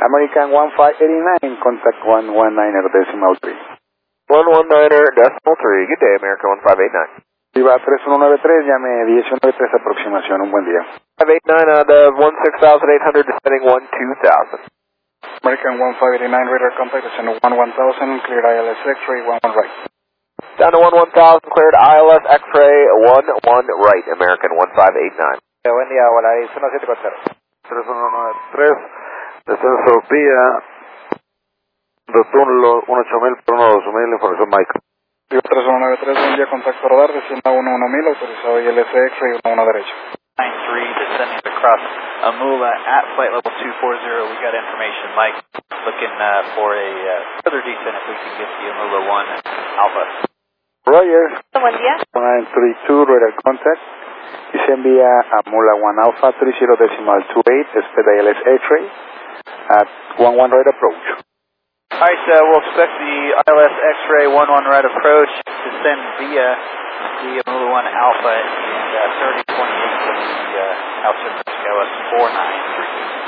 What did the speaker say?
American 1589, contact 119er decimal 3. 119er decimal 3. Good day, American 1589. Viva 3193, llame 1093 aproximación, un buen día. 589 out of 16,800, descending 12,000. American 1589, radar contact, descend 11,000, cleared ILS X-ray, 11 right. Down to 11,000, cleared ILS X-ray, 11 right, American 1589. Buen día, hola, 1740. 3193, descenso vía Rotundo 18000 por 12000, información Mike. Viva 3193, buen día, contacto radar, descienda 11000, autorizado ILS X-ray, 11 derecho. 93, descending across Amula at flight level 240. We got information, Mike, looking for a further descent if we can get the Amula 1 Alpha. Roger. Buen día. 932, radar contact. Descend via Amula 1 Alpha, 30 decimal 28, expect ILS X-ray at 11 right approach. Alright, we'll expect the ILS X-ray 11 right approach, descend via the Amula 1 Alpha and 3028 from the altitude ILS 493.